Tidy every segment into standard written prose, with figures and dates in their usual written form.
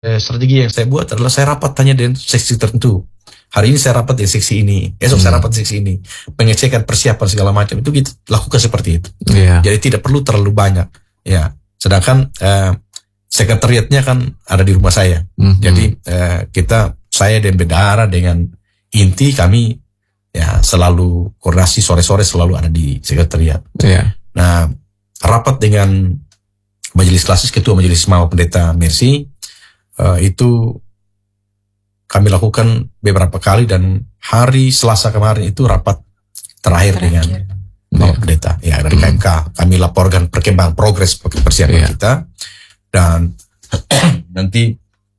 strategi yang saya buat adalah saya rapat tanya dengan seksi tertentu. Hari ini saya rapat di seksi ini, esok saya rapat di seksi ini, pengecekan persiapan segala macam itu kita lakukan seperti itu. Jadi tidak perlu terlalu banyak. Ya, sedangkan sekretariatnya kan ada di rumah saya. Jadi saya dan bendahara dengan inti kami ya selalu koordinasi sore-sore selalu ada di sekretariat. Nah, rapat dengan majelis klasis, ketua majelis Mama Pendeta Mercy itu kami lakukan beberapa kali, dan hari Selasa kemarin itu rapat terakhir dengan Mama Pendeta ya dari KMK. Kami laporkan perkembangan progres persiapan kita, dan nanti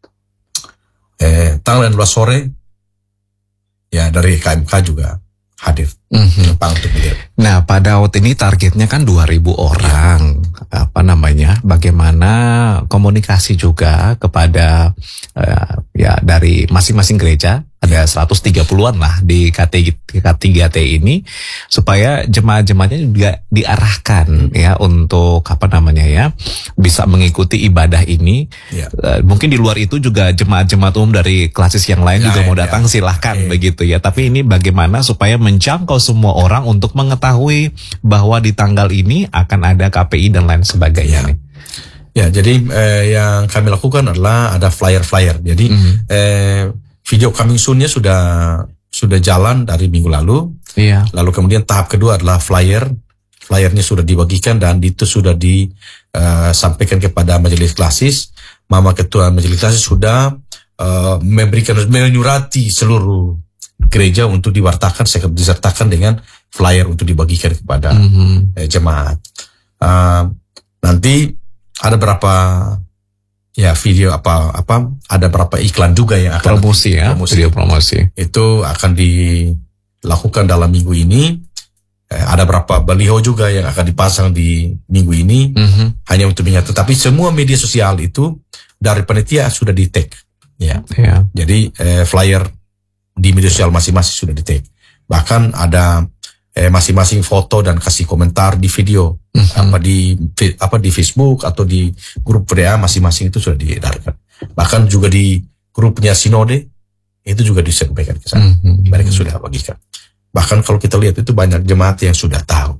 tanggal 12 sore ya dari KMK juga hadir untuk melihat. Nah, pada waktu ini targetnya kan 2.000 orang. Bagaimana komunikasi juga kepada dari masing-masing gereja, ada 130-an lah di K3T ini, supaya jemaat-jemaatnya juga diarahkan ya untuk bisa mengikuti ibadah ini. Mungkin di luar itu juga jemaat-jemaat umum dari klasis yang lain juga mau datang, silahkan begitu ya. Tapi ini bagaimana supaya menjangkau semua orang untuk mengetahui bahwa di tanggal ini akan ada KPI dan lain sebagainya nih. Ya, jadi yang kami lakukan adalah ada flyer-flyer. Jadi video coming soon-nya sudah jalan dari minggu lalu. Lalu kemudian tahap kedua adalah flyer. Flyernya sudah dibagikan dan itu sudah disampaikan kepada majelis klasis. Mama Ketua Majelis Klasis sudah menyurati seluruh gereja untuk disertakan dengan flyer untuk dibagikan kepada jemaat. Nanti ada berapa video ada berapa iklan juga yang akan video promosi itu akan dilakukan dalam minggu ini. Ada berapa baliho juga yang akan dipasang di minggu ini, hanya untuk mengingat. Tapi semua media sosial itu dari panitia sudah di tag jadi flyer di media sosial masing-masing sudah di tag. Bahkan ada masing-masing foto dan kasih komentar di video di Facebook atau di grup WA masing-masing itu sudah diedarkan. Bahkan juga di grupnya Sinode itu juga disampaikan ke sana. Mereka sudah bagikan. Bahkan kalau kita lihat itu banyak jemaat yang sudah tahu.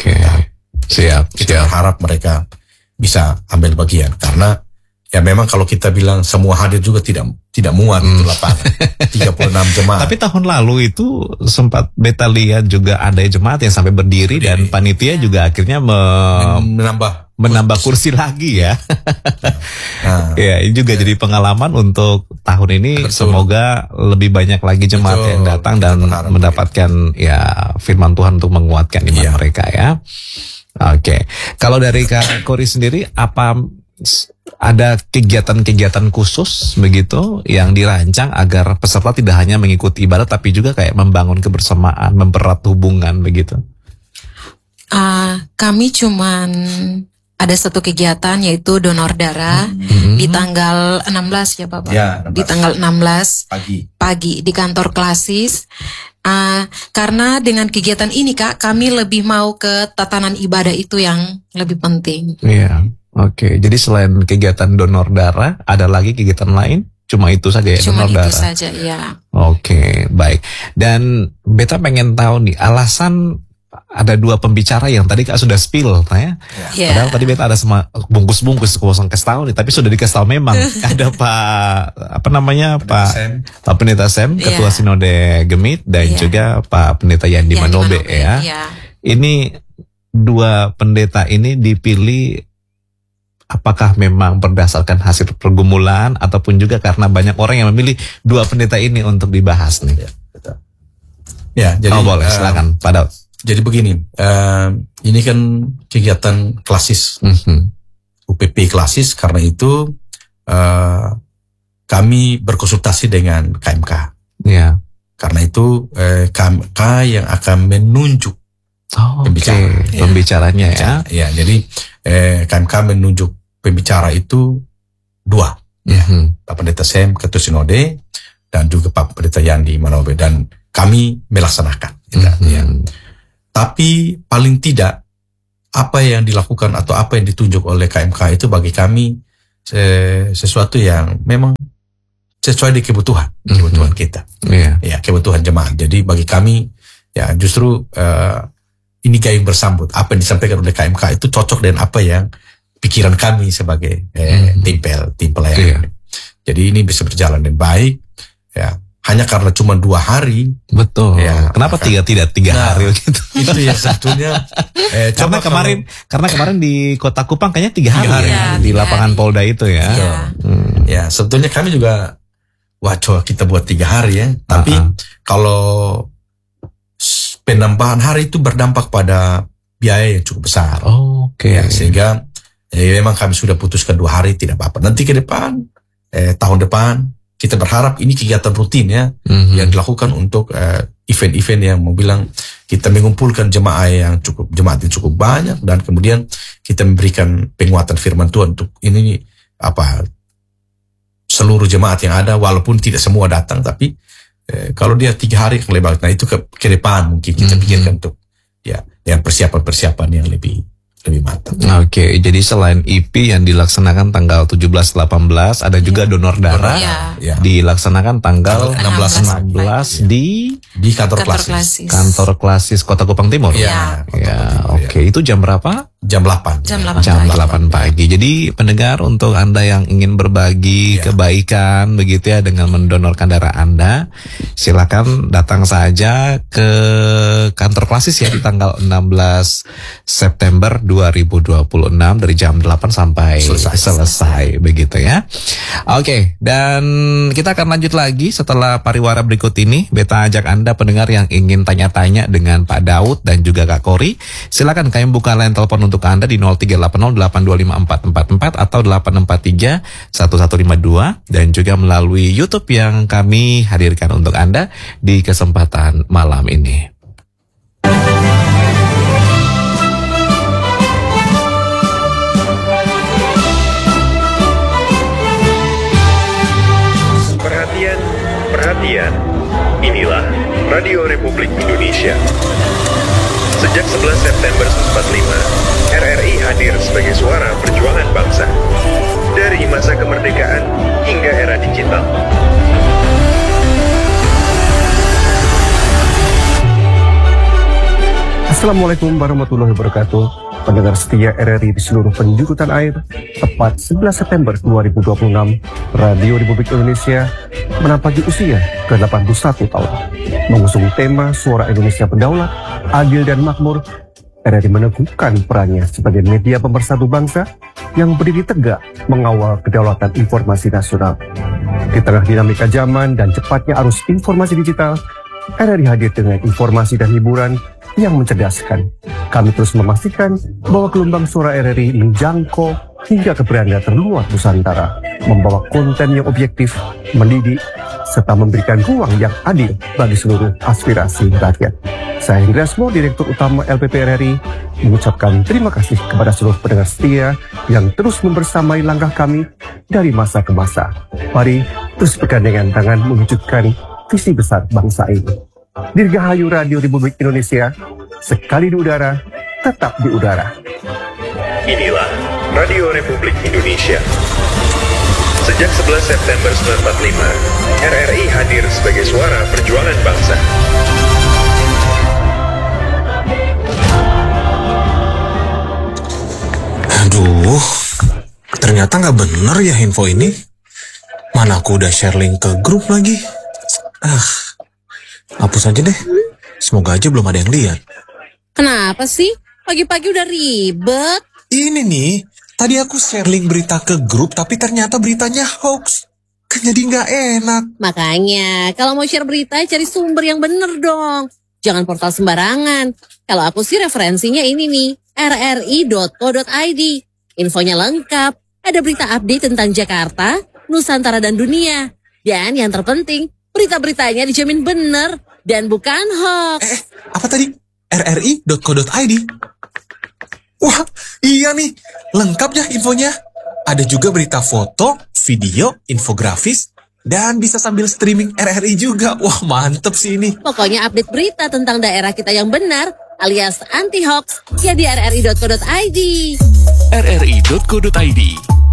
Siap. Kita harap mereka bisa ambil bagian, karena ya memang kalau kita bilang semua hadir juga tidak muat itu lapangan. 36 jemaat. Tapi tahun lalu itu sempat beta lihat juga ada jemaat yang sampai berdiri dan panitia juga akhirnya menambah kursi lagi ya. Ya, ini juga jadi pengalaman untuk tahun ini. Semoga lebih banyak lagi jemaat yang datang dan mendapatkan firman Tuhan untuk menguatkan iman mereka ya. Kalau dari Kak Kori sendiri, apa ada kegiatan-kegiatan khusus begitu yang dirancang agar peserta tidak hanya mengikuti ibadah tapi juga kayak membangun kebersamaan, mempererat hubungan begitu? Kami cuman ada satu kegiatan, yaitu donor darah di tanggal 16 ya Bapak. Di tanggal 16 pagi di kantor klasis. Karena dengan kegiatan ini Kak, kami lebih mau ke tatanan ibadah itu yang lebih penting. Jadi selain kegiatan donor darah, ada lagi kegiatan lain? Cuma itu saja ya, donor darah? Cuma itu saja, ya. Baik. Dan beta pengen tahu nih, alasan ada 2 pembicara yang tadi Kak sudah spill, Padahal tadi beta ada sama bungkus-bungkus kosong kasih tahu nih, tapi sudah dikasih tahu memang. Ada Pak Pendeta Sam, Ketua Sinode Gemit, dan juga Pak Pendeta Yandi Manobe ya. Ini 2 pendeta ini dipilih apakah memang berdasarkan hasil pergumulan ataupun juga karena banyak orang yang memilih 2 pendeta ini untuk dibahas nih? Jadi boleh, silakan Pak Daud. Jadi begini, ini kan kegiatan klasis, UPP klasis, karena itu kami berkonsultasi dengan KMK. Karena itu KMK yang akan menunjuk pembicaranya ya. Jadi KMK menunjuk pembicara itu 2, Pak Pendeta Sam, Ketua Sinode, dan juga Pak Pendeta Yandi Manobe, dan kami melaksanakan. Tapi paling tidak apa yang dilakukan atau apa yang ditunjuk oleh KMK itu bagi kami sesuatu yang memang sesuai di kebutuhan kita. Ya, kebutuhan jemaat. Jadi bagi kami ya justru ini gayung bersambut. Apa yang disampaikan oleh KMK itu cocok dengan apa yang pikiran kami sebagai tim pelayanan. Jadi ini bisa berjalan dengan baik. Ya, hanya karena cuma 2 hari. Betul. Ya, kenapa tidak 3 hari gitu? Itu ya sebetulnya. Karena kemarin di Kota Kupang kayaknya 3 hari ya, di lapangan Polda itu ya. Ya, sebetulnya kami juga coba kita buat 3 hari ya. Tapi kalau penambahan hari itu berdampak pada biaya yang cukup besar. Ya, sehingga memang kami sudah putuskan 2 hari tidak apa-apa. Nanti ke depan, tahun depan kita berharap ini kegiatan rutin ya yang dilakukan untuk event-event yang mau bilang kita mengumpulkan jemaat yang cukup banyak dan kemudian kita memberikan penguatan firman Tuhan untuk ini seluruh jemaat yang ada walaupun tidak semua datang tapi kalau dia 3 hari akan lebih baik. Nah itu ke depan mungkin kita pikirkan untuk ya yang persiapan yang lebih matang. Oke, jadi selain IP yang dilaksanakan tanggal 17-18, ada juga donor darah dilaksanakan tanggal 16 di kantor klasis. Kantor klasis Kota Kupang Timur. Oke, itu jam berapa? Jam 8. Jam 8 pagi. Jadi pendengar, untuk Anda yang ingin berbagi kebaikan begitu ya dengan mendonorkan darah Anda, silakan datang saja ke kantor klasis ya di tanggal 16 September 2026 dari jam 8 sampai selesai begitu ya. Oke, dan kita akan lanjut lagi setelah pariwara berikut ini. Beta ajak Anda pendengar yang ingin tanya-tanya dengan Pak Daud dan juga Kak Kori, silakan kami buka line telepon untuk Anda di 0380825444 atau 8431152 dan juga melalui YouTube yang kami hadirkan untuk Anda di kesempatan malam ini. Perhatian, inilah Radio Republik Indonesia. Sejak 11 September 1945, RRI hadir sebagai suara perjuangan bangsa. Dari masa kemerdekaan hingga era digital. Assalamualaikum warahmatullahi wabarakatuh. Pendengar setia RRI di seluruh penjuru tanah air, tepat 11 September 2026, Radio Republik Indonesia menampaki usia ke-81 tahun. Mengusung tema Suara Indonesia Berdaulat, Adil dan Makmur, RRI meneguhkan perannya sebagai media pemersatu bangsa yang berdiri tegak mengawal kedaulatan informasi nasional. Di tengah dinamika zaman dan cepatnya arus informasi digital, RRI hadir dengan informasi dan hiburan yang mencerdaskan. Kami terus memastikan bahwa gelombang suara RRI menjangkau hingga ke beranda terluar Nusantara, membawa konten yang objektif, mendidik, serta memberikan ruang yang adil bagi seluruh aspirasi rakyat. Saya Hendriasmo, Direktur Utama LPP RRI, mengucapkan terima kasih kepada seluruh pendengar setia yang terus membersamai langkah kami dari masa ke masa. Mari terus bergandengan tangan mewujudkan visi besar bangsa ini. Dirgahayu Radio Republik Indonesia, sekali di udara, tetap di udara. Inilah Radio Republik Indonesia. Sejak 11 September 1945, RRI hadir sebagai suara perjuangan bangsa. Aduh, ternyata nggak bener ya info ini. Mana aku udah share link ke grup lagi. Hapus aja deh. Semoga aja belum ada yang lihat. Kenapa sih? Pagi-pagi udah ribet. Ini nih, tadi aku share link berita ke grup, tapi ternyata beritanya hoax. Kan jadi nggak enak. Makanya, kalau mau share berita, cari sumber yang bener dong. Jangan portal sembarangan. Kalau aku sih referensinya ini nih, rri.co.id. Infonya lengkap. Ada berita update tentang Jakarta, Nusantara, dan dunia. Dan yang terpenting, berita-beritanya dijamin bener dan bukan hoax. Apa tadi? rri.co.id. Wah, iya nih. Lengkap ya infonya. Ada juga berita foto, video, infografis, dan bisa sambil streaming RRI juga. Wah, mantep sih ini. Pokoknya update berita tentang daerah kita yang benar alias anti hoax ya di rri.co.id. rri.co.id,